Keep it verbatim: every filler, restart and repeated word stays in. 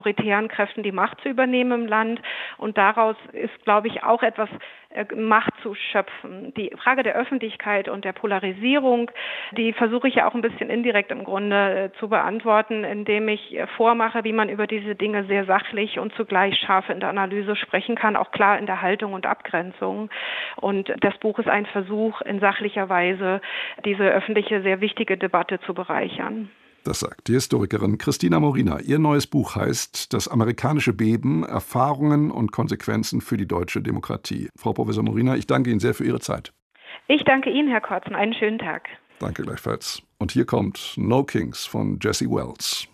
autoritären Kräften die Macht zu übernehmen im Land. Und daraus ist, glaube ich, auch etwas äh, Macht zu schöpfen. Die Frage der Öffentlichkeit und der Polarisierung, die versuche ich ja auch ein bisschen indirekt im Grunde äh, zu beantworten, indem ich äh, vormache, wie man über diese Dinge sehr sachlich und zugleich scharf in der Analyse sprechen kann, auch klar in der Haltung und Abgrenzung. Und das Buch ist ein Versuch, in sachlicher Weise diese öffentliche, sehr wichtige Debatte zu bereichern. Das sagt die Historikerin Christina Morina. Ihr neues Buch heißt »Das amerikanische Beben. Erfahrungen und Konsequenzen für die deutsche Demokratie«. Frau Professor Morina, ich danke Ihnen sehr für Ihre Zeit. Ich danke Ihnen, Herr Kotzen. Einen schönen Tag. Danke gleichfalls. Und hier kommt No Kings von Jesse Wells.